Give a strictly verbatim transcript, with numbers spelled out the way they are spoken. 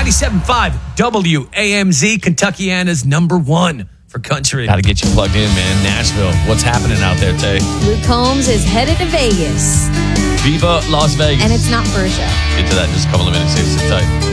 ninety-seven point five W A M Z, Kentuckiana's number one for country. Got to get you plugged in, man. Nashville. What's happening out there, Tay? Luke Combs is headed to Vegas. Viva Las Vegas. And it's not for a show. Get to that in just a couple of minutes. Sit tight.